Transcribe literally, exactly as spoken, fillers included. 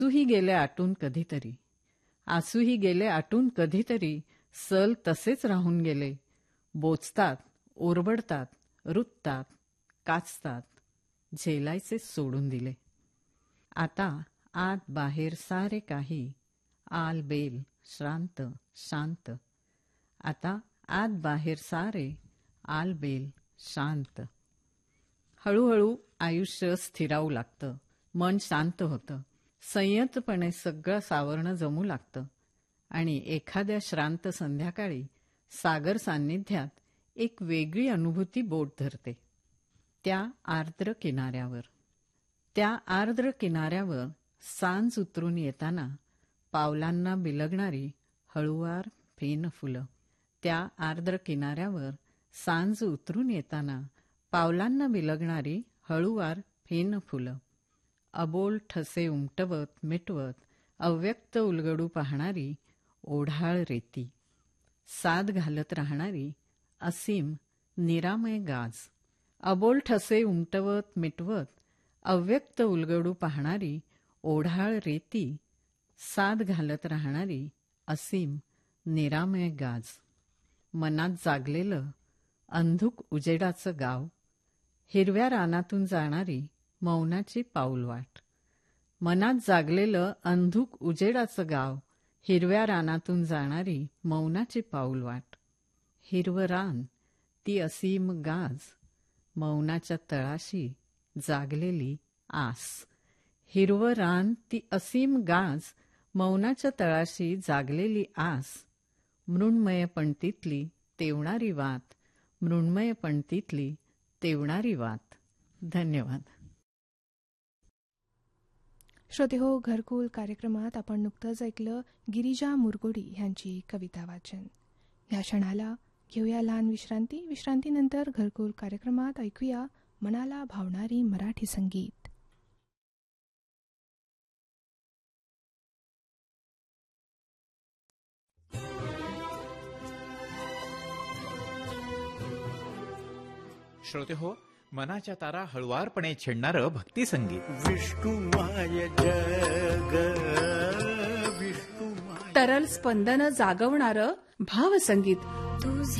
आसूही गेले आटून कधीतरी, आसूही गेले आटून कधीतरी, सल तसेच राहून गेले. बोचतात, ओरबडतात, रुततात, काचतात, झेलायचे सोडून दिले. आता आत बाहेर सारे काही, आल बेल श्रांत शांत. आता आत बाहेर सारे, आल बेल शांत. हळूहळू आयुष्य स्थिरावू लागतं, मन शांत होतं, संयतपणे सगळं सावरणं जमू लागतं आणि एखाद्या श्रांत संध्याकाळी सागर सान्निध्यात एक वेगळी अनुभूती बोट धरते. त्या आर्द्र किनाऱ्यावर त्या आर्द्र किनाऱ्यावर सांज उतरून येताना पावलांना बिलगणारी हळुवार फेन फुलं. त्या आर्द्र किनाऱ्यावर सांज उतरून येताना पावलांना बिलगणारी हळुवार फेन फुलं. अबोल ठसे उमटवत मिटवत अव्यक्त उलगडू पाहणारी ओढाळ रेती. साद घालत राहणारी असीम निरामय गाज. अबोल ठसे उमटवत मिटवत अव्यक्त उलगडू पाहणारी ओढाळ रेती, साद घालत राहणारी असीम निरामय गाज. मनात जागलेलं अंधुक उजेडाचं गाव, हिरव्या रानातून जाणारी मौनाची पाऊलवाट. मनात जागलेलं अंधुक उजेडाचं गाव, हिरव्या रानातून जाणारी मौनाची पाऊलवाट. हिरवं रान ती असीम गाज, मौनाच्या तळाशी जागलेली आस. हिरवं रान ती असीम गाज, मौनाच्या तळाशी जागलेली आस. मृण्मय पंक्तीतली तेवणारी वात, मृण्मय पंक्तीतली तेवणारी वात. धन्यवाद. श्रोते हो, घरकुल कार्यक्रमात आपण नुकतंच ऐकलं गिरिजा मुरगुडी यांची कविता वाचन. या क्षणाला घेऊया लहान विश्रांती. विश्रांतीनंतर घरकुल कार्यक्रमात ऐकूया मनाला भावणारी मराठी संगीत. श्रोते हो, मनाच्या तारा हळुवारपणे छेडणारं भक्ती संगीत. विष्णुमाय जग विष्णुमाय, तरल स्पंदन जागवणारं भावसंगीत.